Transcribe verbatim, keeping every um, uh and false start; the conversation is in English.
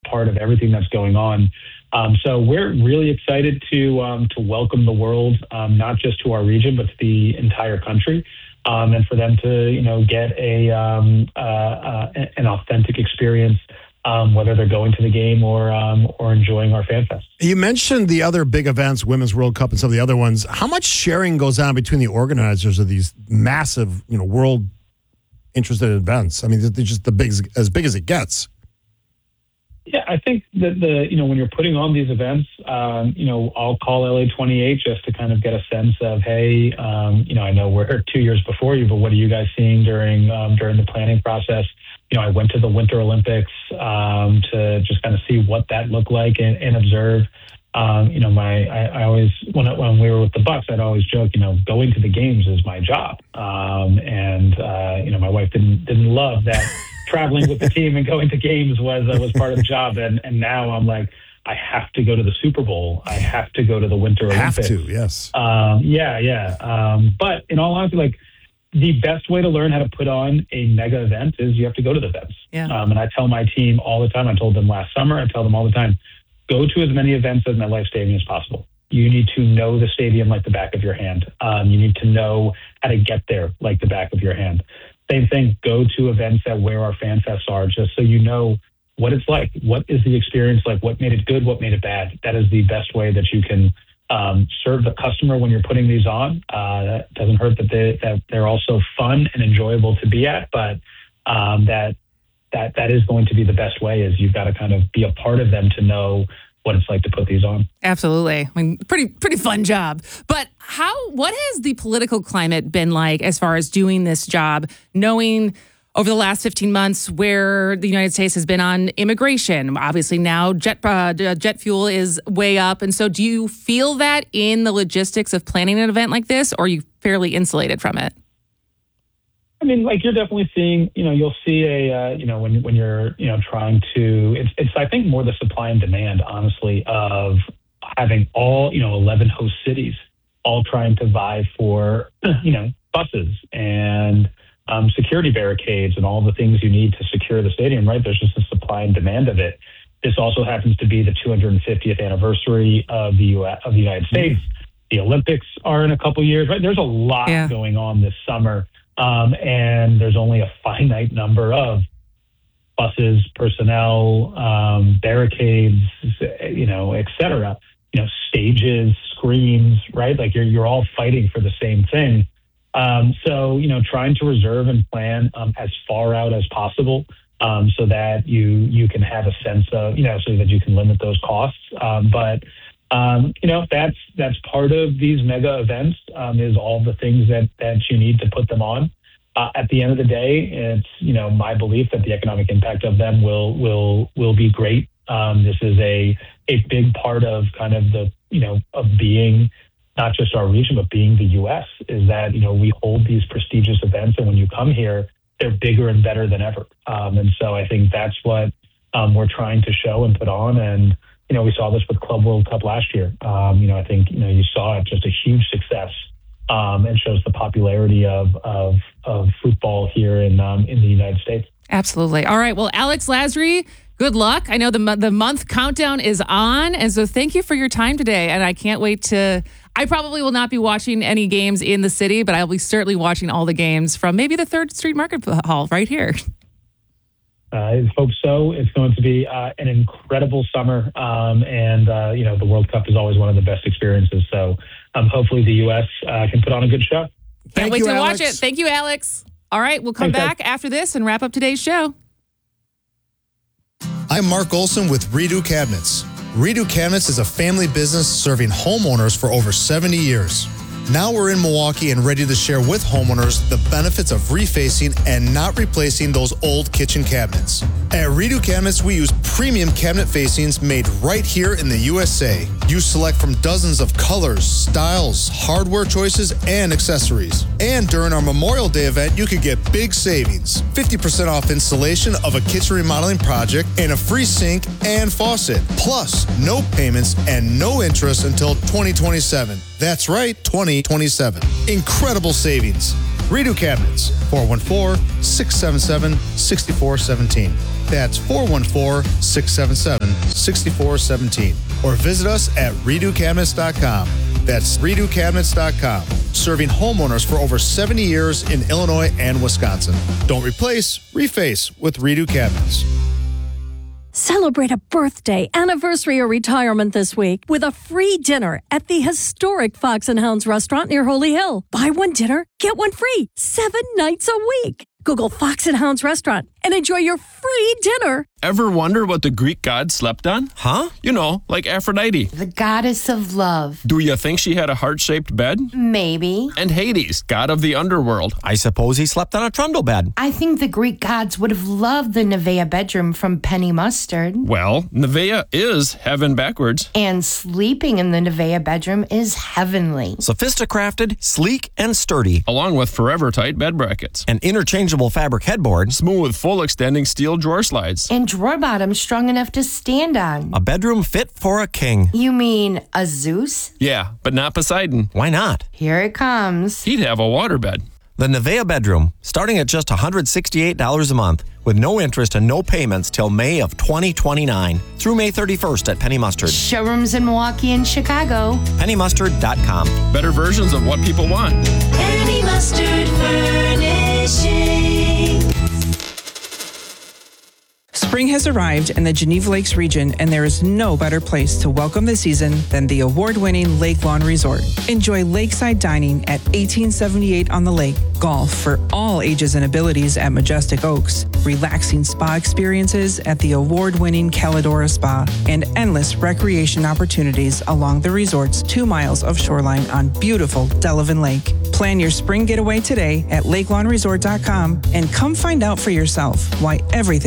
part of everything that's going on. Um, so we're really excited to um, to welcome the world, um, not just to our region, but to the entire country, um, and for them to, you know, get a um, uh, uh, an authentic experience, um, whether they're going to the game or um, or enjoying our fan fest. You mentioned the other big events, Women's World Cup and some of the other ones. How much sharing goes on between the organizers of these massive, you know, world interested events? I mean, they're just the big, as big as it gets. Yeah, I think that the, you know, when you're putting on these events, um, you know, I'll call L A twenty-eight just to kind of get a sense of, hey, um, you know, I know we're two years before you, but what are you guys seeing during um, during the planning process? You know, I went to the Winter Olympics um, to just kind of see what that looked like and, and observe. Um, you know, my I, I always when I, when we were with the Bucks, I'd always joke, you know, going to the games is my job, um, and uh, you know, my wife didn't didn't love that. Traveling with the team and going to games was uh, was part of the job, and and now I'm like, I have to go to the Super Bowl. I have to go to the Winter Olympics. Have to, yes. Um, yeah, yeah. Um, but in all honesty, like the best way to learn how to put on a mega event is you have to go to the events. Yeah. Um, and I tell my team all the time. I told them last summer. I tell them all the time. Go to as many events at MetLife Stadium as possible. You need to know the stadium like the back of your hand. Um, you need to know how to get there like the back of your hand. Same thing, go to events at where our fan fests are, just so you know what it's like. What is the experience like? What made it good? What made it bad? That is the best way that you can um, serve the customer when you're putting these on. Uh, it doesn't hurt that, they, that they're also fun and enjoyable to be at, but um, that that that is going to be the best way, is you've got to kind of be a part of them to know what it's like to put these on. Absolutely. I mean, pretty pretty fun job. But how? What has the political climate been like as far as doing this job, knowing over the last fifteen months where the United States has been on immigration? Obviously now jet uh, jet fuel is way up. And so do you feel that in the logistics of planning an event like this, or are you fairly insulated from it? I mean, like you're definitely seeing, you know, you'll see a, uh, you know, when when you're, you know, trying to, it's, it's I think more the supply and demand, honestly, of having all, you know, eleven host cities all trying to vie for, you know, buses and um, security barricades and all the things you need to secure the stadium, right? There's just a supply and demand of it. This also happens to be the two hundred fiftieth anniversary of the U S, of the United States. The Olympics are in a couple years, right? There's a lot yeah. going on this summer. Um, and there's only a finite number of buses, personnel, um, barricades, you know, et cetera, you know, stages, screens, right? Like you're, you're all fighting for the same thing. Um, so, you know, trying to reserve and plan um, as far out as possible um, so that you, you can have a sense of, you know, so that you can limit those costs. Um, but, Um, you know, that's that's part of these mega events um, is all the things that, that you need to put them on. Uh, at the end of the day, it's, you know, my belief that the economic impact of them will will will be great. Um, this is a a big part of kind of the, you know, of being not just our region, but being the U S, is that, you know, we hold these prestigious events, and when you come here, they're bigger and better than ever. Um, and so I think that's what um, we're trying to show and put on. And you know, we saw this with Club World Cup last year. Um, you know, I think, you know, you saw it, just a huge success, um, and shows the popularity of of, of football here in um, in the United States. Absolutely. All right. Well, Alex Lasry, good luck. I know the the month countdown is on, and so thank you for your time today. And I can't wait to. I probably will not be watching any games in the city, but I'll be certainly watching all the games from maybe the Third Street Market Hall right here. Uh, I hope so. It's going to be uh, an incredible summer, um, and uh, you know, the World Cup is always one of the best experiences. So um, hopefully the U S uh, can put on a good show. Can't Thank wait you, to Alex. watch it. Thank you, Alex. All right, we'll come Thanks, back after this and wrap up today's show. I'm Mark Olson with Redo Cabinets. Redo Cabinets is a family business serving homeowners for over seventy years. Now we're in Milwaukee and ready to share with homeowners the benefits of refacing and not replacing those old kitchen cabinets. At Redo Cabinets, we use premium cabinet facings made right here in the U S A. You select from dozens of colors, styles, hardware choices, and accessories. And during our Memorial Day event, you could get big savings. fifty percent off installation of a kitchen remodeling project and a free sink and faucet. Plus, no payments and no interest until twenty twenty-seven. That's right, twenty twenty-seven. Incredible savings. Redo Cabinets, four one four, six seven seven, six four one seven. That's four one four, six seven seven, six four one seven. Or visit us at redo cabinets dot com. That's redo cabinets dot com. Serving homeowners for over seventy years in Illinois and Wisconsin. Don't replace, reface with Redo Cabinets. Celebrate a birthday, anniversary, or retirement this week with a free dinner at the historic Fox and Hounds restaurant near Holy Hill. Buy one dinner, get one free, seven nights a week. Google Fox and Hounds restaurant and enjoy your free dinner. Ever wonder what the Greek god slept on? Huh? You know, like Aphrodite. The goddess of love. Do you think she had a heart-shaped bed? Maybe. And Hades, god of the underworld. I suppose he slept on a trundle bed. I think the Greek gods would have loved the Nevaeh bedroom from Penny Mustard. Well, Nevaeh is heaven backwards. And sleeping in the Nevaeh bedroom is heavenly. Sophisticrafted, sleek, and sturdy. Along with forever tight bed brackets. An interchangeable fabric headboard. Smooth, full extending steel drawer slides. And drawer bottoms strong enough to stand on. A bedroom fit for a king. You mean a Zeus? Yeah, but not Poseidon. Why not? Here it comes. He'd have a waterbed. The Nevaeh bedroom, starting at just one hundred sixty-eight dollars a month, with no interest and no payments till May of twenty twenty-nine, through May thirty-first at Penny Mustard. Showrooms in Milwaukee and Chicago. penny mustard dot com. Better versions of what people want. Penny Mustard Furnishing. Spring has arrived in the Geneva Lakes region, and there is no better place to welcome the season than the award-winning Lake Lawn Resort. Enjoy lakeside dining at eighteen seventy-eight on the lake, golf for all ages and abilities at Majestic Oaks, relaxing spa experiences at the award-winning Calidora Spa, and endless recreation opportunities along the resort's two miles of shoreline on beautiful Delavan Lake. Plan your spring getaway today at lake lawn resort dot com and come find out for yourself why everything